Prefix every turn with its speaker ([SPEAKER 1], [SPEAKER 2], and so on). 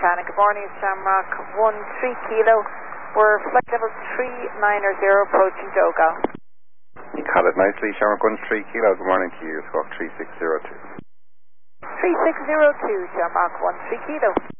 [SPEAKER 1] Cannon. Good morning, Shamrock 13 Kilo. We're flight level 39er approaching Dogal.
[SPEAKER 2] You caught it nicely, Shamrock 13 Kilo. Good morning to you, Squawk 3602.
[SPEAKER 1] 3602, Shamrock 13 Kilo.